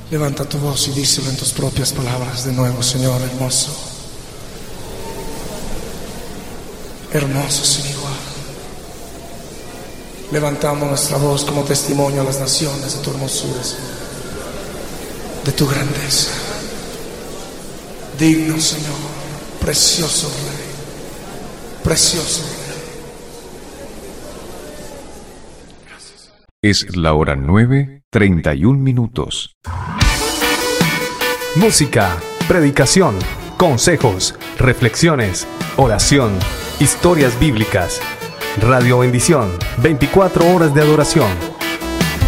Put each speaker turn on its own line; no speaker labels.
Levanta tu voz y díselo en tus propias palabras de nuevo, Señor hermoso. Hermoso sin igual. Levantamos nuestra voz como testimonio a las naciones de tu hermosura, Señor, de tu grandeza. Digno, Señor, precioso Rey, precioso Rey.
Es la hora 9:31.
Música, predicación, consejos, reflexiones, oración, historias bíblicas. Radio Bendición, 24 horas de adoración.